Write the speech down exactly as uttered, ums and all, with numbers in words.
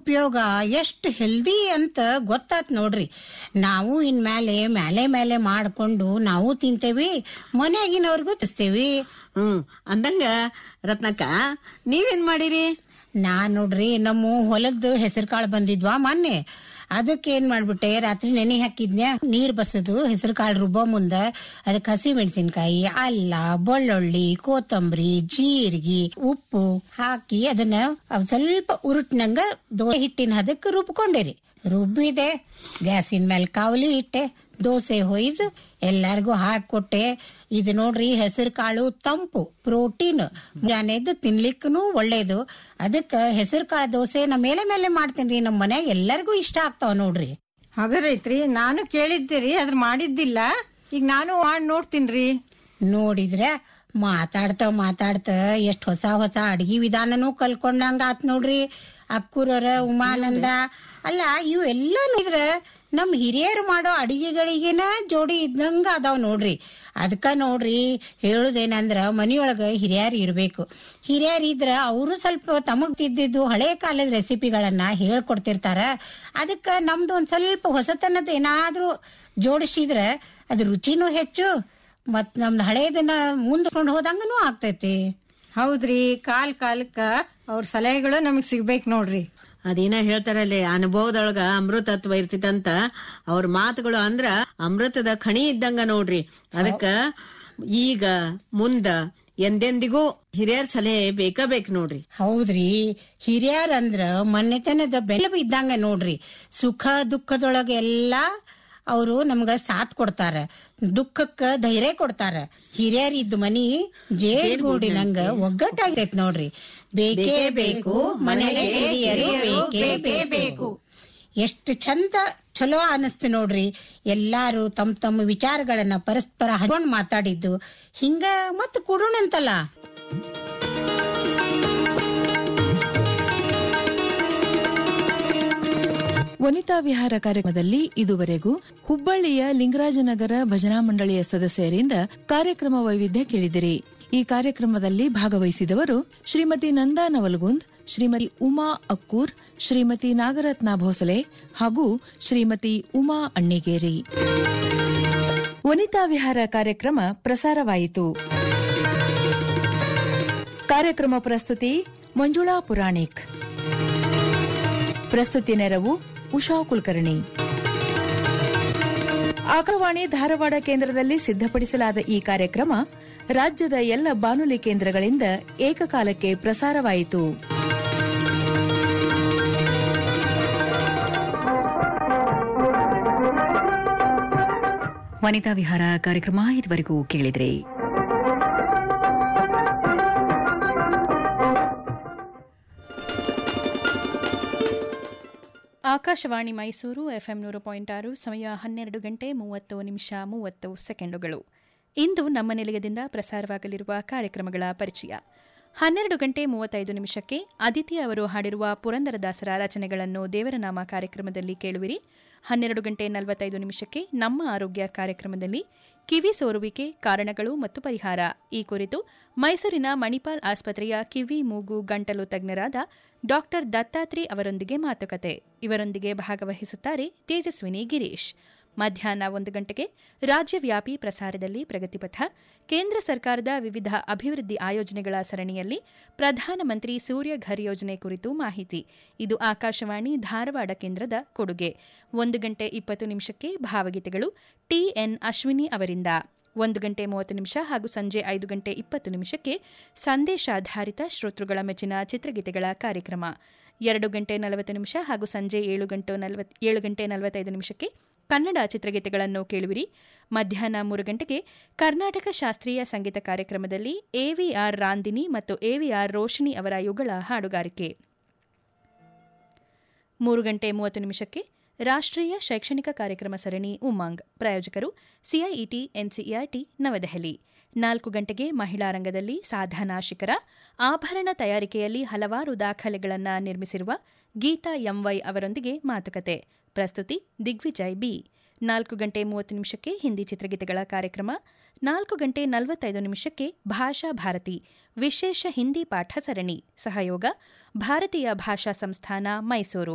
ಉಪಯೋಗ ಎಷ್ಟು ಹೆಲ್ದಿ ಅಂತ ಗೊತ್ತಾತ್ ನೋಡ್ರಿ. ನಾವು ಇನ್ಮೇಲೆ ಮೇಲೆ ಮೇಲೆ ಮಾಡ್ಕೊಂಡು ನಾವು ತಿಂತೇವಿ, ಮನೆಯಾಗಿನವ್ರಿಗೂ ತಿಸ್ತೇವಿ. ಹ್ಮ್ ಅಂದಂಗ ರತ್ನಕ್ಕ ನೀವೇನ್ ಮಾಡಿರಿ? ನಾನ್ ನೋಡ್ರಿ ನಮ್ಮ ಹೊಲದ ಹೆಸರು ಕಾಳು ಬಂದಿದ್ವಾ ಮೊನ್ನೆ, ಅದಕ್ಕೆ ಏನ್ ಮಾಡ್ಬಿಟ್ಟೆ, ರಾತ್ರಿ ನೆನೆ ಹಾಕಿದ್ನ್ಯಾ, ನೀರ್ ಬಸದು ಹೆಸರು ಕಾಳು ರುಬ್ಬೋ ಮುಂದ ಅದಕ್ಕೆ ಹಸಿ ಮೆಣಸಿನ್ಕಾಯಿ, ಅಲ್ಲ, ಬೆಳ್ಳುಳ್ಳಿ, ಕೊತ್ತಂಬರಿ, ಜೀರಿಗೆ, ಉಪ್ಪು ಹಾಕಿ ಅದನ್ನ ಸ್ವಲ್ಪ ಉರುಟ್ನಂಗ ದೋಸೆ ಹಿಟ್ಟಿನ ಹದಕ್ಕೆ ರುಬ್ಕೊಂಡಿರಿ. ರುಬ್ಬಿದೆ, ಗ್ಯಾಸಿನ ಮೇಲೆ ಕಾವಲಿ ಇಟ್ಟೆ, ದೋಸೆ ಹೊಯ್ದು ಎಲ್ಲಾರ್ಗು ಹಾಕೊಟ್ಟೆ. ಇದು ನೋಡ್ರಿ ಹೆಸರು ಕಾಳು ತಂಪು, ಪ್ರೋಟೀನ್, ಮುಂಜಾನೆದ್ದು ತಿನ್ಲಿಕ್ಕೂ ಒಳ್ಳೇದು. ಅದಕ್ಕ ಹೆಸರು ಕಾಳು ದೋಸೆ ನಾ ಮೇಲೆ ಮೇಲೆ ಮಾಡ್ತೇನ್ರಿ. ನಮ್ ಮನ್ಯಾಗ ಎಲ್ಲರಿಗೂ ಇಷ್ಟ ಆಗ್ತಾವ ನೋಡ್ರಿ. ಹಾಗಾರೈತ್ರಿ, ನಾನು ಕೇಳಿದ್ದೀರಿ, ಅದ್ರ ಮಾಡಿದ್ದಿಲ್ಲ. ಈಗ ನಾನು ಮಾಡಿ ನೋಡ್ತೀನ್ರಿ. ನೋಡಿದ್ರೆ ಮಾತಾಡ್ತ ಮಾತಾಡ್ತ ಎಷ್ಟ್ ಹೊಸ ಹೊಸ ಅಡ್ಗಿ ವಿಧಾನನೂ ಕಲ್ಕೊಂಡಂಗ ಆತ್ ನೋಡ್ರಿ. ಅಕ್ಕೂರರ, ಉಮಾನಂದ, ಅಲ್ಲ ಇವೆಲ್ಲ ನೋಡಿದ್ರ ನಮ್ ಹಿರಿಯರು ಮಾಡೋ ಅಡಿಗೆಗಳಿಗೇನ ಜೋಡಿ ಇದ್ದಂಗ ಅದಾವ್ ನೋಡ್ರಿ. ಅದಕ್ಕ ನೋಡ್ರಿ ಹೇಳುದೇನಂದ್ರ ಮನಿಯೊಳಗ ಹಿರಿಯರ್ ಇರ್ಬೇಕು. ಹಿರಿಯರ್ ಇದ್ರ ಅವರು ಸ್ವಲ್ಪ ತಮಗ್ ತಿದ್ದಿದ್ದು ಹಳೆ ಕಾಲದ ರೆಸಿಪಿಗಳನ್ನ ಹೇಳ್ಕೊಡ್ತಿರ್ತಾರ. ಅದಕ್ಕ ನಮ್ದು ಒಂದ್ ಸ್ವಲ್ಪ ಹೊಸತನದ ಏನಾದ್ರೂ ಜೋಡಿಸಿದ್ರ ಅದ್ ರುಚಿನೂ ಹೆಚ್ಚು, ಮತ್ ನಮ್ದು ಹಳೇದನ್ನ ಮುಂದ್ಕೊಂಡು ಹೋದಂಗನೂ ಆಗ್ತೈತಿ. ಹೌದ್ರಿ, ಕಾಲ್ ಕಾಲಕ್ಕ ಅವ್ರ ಸಲಹೆಗಳು ನಮಗ್ ಸಿಗ್ಬೇಕ್ ನೋಡ್ರಿ. ಅದೇನ ಹೇಳ್ತಾರಲ್ಲಿ, ಅನುಭವದೊಳಗ ಅಮೃತತ್ವ ಇರ್ತಿತ್ತಂತ. ಅವ್ರ ಮಾತುಗಳು ಅಂದ್ರ ಅಮೃತದ ಖಣಿ ಇದ್ದಂಗ ನೋಡ್ರಿ. ಅದಕ್ಕ ಈಗ ಮುಂದ ಎಂದೆಂದಿಗೂ ಹಿರಿಯರ್ ಸಲಹೆ ಬೇಕ ಬೇಕ್ ನೋಡ್ರಿ. ಹೌದ್ರಿ, ಹಿರಿಯರ್ ಅಂದ್ರ ಮನೆತನದ ಬೆಲೆ ಇದ್ದಂಗ ನೋಡ್ರಿ. ಸುಖ ದುಃಖದೊಳಗ ಎಲ್ಲಾ ಅವರು ನಮ್ಗ ಸಾಥ್ ಕೊಡ್ತಾರ, ದುಃಖಕ್ಕ ಧೈರ್ಯ ಕೊಡ್ತಾರ. ಹಿರಿಯರ್ ಇದ್ದ ಮನಿ ಜೇಡ್ಗೂಡಿನಂಗ ಒಗ್ಗಟ್ಟಾಗೈತ್ ನೋಡ್ರಿ. ಬೇಕೇ ಬೇಕು ಮನೆಗೆ ಹಿರಿಯರು, ಬೇಕೇ ಬೇಕು. ಎಷ್ಟು ಚಂದ ಚಲೋ ಅನಸ್ತು ನೋಡ್ರಿ. ಎಲ್ಲಾರು ತಮ್ಮ ತಮ್ಮ ವಿಚಾರಗಳನ್ನ ಪರಸ್ಪರ ಹಂಚ್ಕೊಂಡ್ ಮಾತಾಡಿದ್ದು ಹಿಂಗ ಮತ್ ಕೊಡೋಣಂತಲ್ಲ. ವನಿತಾ ವಿಹಾರ ಕಾರ್ಯಕ್ರಮದಲ್ಲಿ ಇದುವರೆಗೂ ಹುಬ್ಬಳ್ಳಿಯ ಲಿಂಗರಾಜನಗರ ಭಜನಾ ಮಂಡಳಿಯ ಸದಸ್ಯರಿಂದ ಕಾರ್ಯಕ್ರಮ ವೈವಿಧ್ಯ ಕೇಳಿದಿರಿ. ಈ ಕಾರ್ಯಕ್ರಮದಲ್ಲಿ ಭಾಗವಹಿಸಿದವರು ಶ್ರೀಮತಿ ನಂದಾ ನವಲಗುಂದ್, ಶ್ರೀಮತಿ ಉಮಾ ಅಕ್ಕೂರ್, ಶ್ರೀಮತಿ ನಾಗರತ್ನ ಭೋಸಲೆ ಹಾಗೂ ಶ್ರೀಮತಿ ಉಮಾ ಅಣ್ಣಿಗೇರಿ. ವನಿತಾ ವಿಹಾರ ಕಾರ್ಯಕ್ರಮ ಪ್ರಸಾರವಾಯಿತು. ಕಾರ್ಯಕ್ರಮ ಪ್ರಸ್ತುತಿ ಮಂಜುಳಾ ಪುರಾಣಿಕ್. ಪ್ರಸ್ತುತಿ ನೆರವು ಉಷಾ ಕುಲಕರ್ಣಿ. ಆಕಾಶವಾಣಿ ಧಾರವಾಡ ಕೇಂದ್ರದಲ್ಲಿ ಸಿದ್ಧಪಡಿಸಲಾದ ಈ ಕಾರ್ಯಕ್ರಮ ರಾಜ್ಯದ ಎಲ್ಲ ಬಾನುಲಿ ಕೇಂದ್ರಗಳಿಂದ ಏಕಕಾಲಕ್ಕೆ ಪ್ರಸಾರವಾಯಿತು. ವನಿತಾ ವಿಹಾರ ಕಾರ್ಯಕ್ರಮ ಇದುವರೆಗೂ ಕೇಳಿದ್ರಿ. ಆಕಾಶವಾಣಿ ಮೈಸೂರು ಎಫ್ಎಂ ನೂರು ಪಾಯಿಂಟ್ ಆರು. ಸಮಯ ಹನ್ನೆರಡು ಗಂಟೆ ಮೂವತ್ತು ನಿಮಿಷ ಮೂವತ್ತು ಸೆಕೆಂಡುಗಳು. ಇಂದು ನಮ್ಮ ನಿಲಯದಿಂದ ಪ್ರಸಾರವಾಗಲಿರುವ ಕಾರ್ಯಕ್ರಮಗಳ ಪರಿಚಯ. ಹನ್ನೆರಡು ಗಂಟೆ ಮೂವತ್ತೈದು ನಿಮಿಷಕ್ಕೆ ಅದಿತಿ ಅವರು ಹಾಡಿರುವ ಪುರಂದರದಾಸರ ರಚನೆಗಳನ್ನು ದೇವರನಾಮ ಕಾರ್ಯಕ್ರಮದಲ್ಲಿ ಕೇಳುವಿರಿ. ಹನ್ನೆರಡು ಗಂಟೆ ನಲವತ್ತೈದು ನಿಮಿಷಕ್ಕೆ ನಮ್ಮ ಆರೋಗ್ಯ ಕಾರ್ಯಕ್ರಮದಲ್ಲಿ ಕಿವಿ ಸೋರುವಿಕೆ ಕಾರಣಗಳು ಮತ್ತು ಪರಿಹಾರ ಈ ಕುರಿತು ಮೈಸೂರಿನ ಮಣಿಪಾಲ್ ಆಸ್ಪತ್ರೆಯ ಕಿವಿ ಮೂಗು ಗಂಟಲು ತಜ್ಞರಾದ ಡಾ ದತ್ತಾತ್ರಿ ಅವರೊಂದಿಗೆ ಮಾತುಕತೆ. ಇವರೊಂದಿಗೆ ಭಾಗವಹಿಸುತ್ತಾರೆ ತೇಜಸ್ವಿನಿ ಗಿರೀಶ್. ಮಧ್ಯಾಹ್ನ ಒಂದು ಗಂಟೆಗೆ ರಾಜ್ಯವ್ಯಾಪಿ ಪ್ರಸಾರದಲ್ಲಿ ಪ್ರಗತಿಪಥ, ಕೇಂದ್ರ ಸರ್ಕಾರದ ವಿವಿಧ ಅಭಿವೃದ್ಧಿ ಆಯೋಜನೆಗಳ ಸರಣಿಯಲ್ಲಿ ಪ್ರಧಾನಮಂತ್ರಿ ಸೂರ್ಯಘರ್ ಯೋಜನೆ ಕುರಿತು ಮಾಹಿತಿ. ಇದು ಆಕಾಶವಾಣಿ ಧಾರವಾಡ ಕೇಂದ್ರದ ಕೊಡುಗೆ. ಒಂದು ಗಂಟೆ ಇಪ್ಪತ್ತು ನಿಮಿಷಕ್ಕೆ ಭಾವಗೀತೆಗಳು ಟಿಎನ್ ಅಶ್ವಿನಿ ಅವರಿಂದ. ಒಂದು ಗಂಟೆ ಮೂವತ್ತು ನಿಮಿಷ ಹಾಗೂ ಸಂಜೆ ಐದು ಗಂಟೆ ಇಪ್ಪತ್ತು ನಿಮಿಷಕ್ಕೆ ಸಂದೇಶಾಧಾರಿತ ಶ್ರೋತೃಗಳ ಮೆಚ್ಚಿನ ಚಿತ್ರಗೀತೆಗಳ ಕಾರ್ಯಕ್ರಮ. ಎರಡು ಗಂಟೆ ನಲವತ್ತು ನಿಮಿಷ ಹಾಗೂ ಸಂಜೆ ಏಳು ಗಂಟೆ ನಲವತ್ ಏಳು ಗಂಟೆ ನಲವತ್ತೈದು ನಿಮಿಷಕ್ಕೆ ಕನ್ನಡ ಚಿತ್ರಗೀತೆಗಳನ್ನು ಕೇಳುವಿರಿ. ಮಧ್ಯಾಹ್ನ ಮೂರು ಗಂಟೆಗೆ ಕರ್ನಾಟಕ ಶಾಸ್ತ್ರೀಯ ಸಂಗೀತ ಕಾರ್ಯಕ್ರಮದಲ್ಲಿ ಎವಿಆರ್ ರಾಂದಿನಿ ಮತ್ತು ಎವಿಆರ್ ರೋಶಿನಿ ಅವರ ಯುಗಳ ಹಾಡುಗಾರಿಕೆ. ಮೂರು ಗಂಟೆ ಮೂವತ್ತು ನಿಮಿಷಕ್ಕೆ ರಾಷ್ಟ್ರೀಯ ಶೈಕ್ಷಣಿಕ ಕಾರ್ಯಕ್ರಮ ಸರಣಿ ಉಮಂಗ್. ಪ್ರಾಯೋಜಕರು ಸಿಐಇಟಿ ಎನ್ಸಿಇಆರ್ಟಿ ನವದೆಹಲಿ. ನಾಲ್ಕು ಗಂಟೆಗೆ ಮಹಿಳಾ ರಂಗದಲ್ಲಿ ಸಾಧನಾ ಶಿಖರ, ಆಭರಣ ತಯಾರಿಕೆಯಲ್ಲಿ ಹಲವಾರು ದಾಖಲೆಗಳನ್ನು ನಿರ್ಮಿಸಿರುವ ಗೀತಾ ಎಂವೈ ಅವರೊಂದಿಗೆ ಮಾತುಕತೆ. ಪ್ರಸ್ತುತಿ ದಿಗ್ವಿಜಯ್ ಬಿ. ನಾಲ್ಕು ಗಂಟೆ ಮೂವತ್ತು ನಿಮಿಷಕ್ಕೆ ಹಿಂದಿ ಚಿತ್ರಗೀತೆಗಳ ಕಾರ್ಯಕ್ರಮ. ನಾಲ್ಕು ಗಂಟೆ ನಲವತ್ತೈದು ನಿಮಿಷಕ್ಕೆ ಭಾಷಾ ಭಾರತಿ ವಿಶೇಷ ಹಿಂದಿ ಪಾಠ ಸರಣಿ. ಸಹಯೋಗ ಭಾರತೀಯ ಭಾಷಾ ಸಂಸ್ಥಾನ ಮೈಸೂರು.